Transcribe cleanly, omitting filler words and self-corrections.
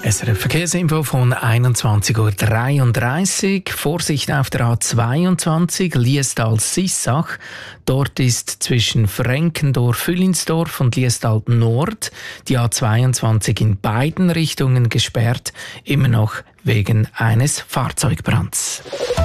SRF Verkehrsinfo von 21:33 Uhr. Vorsicht auf der A22 Liestal-Sissach. Dort ist zwischen Frenkendorf-Füllinsdorf und Liestal Nord die A22 in beiden Richtungen gesperrt, immer noch wegen eines Fahrzeugbrands.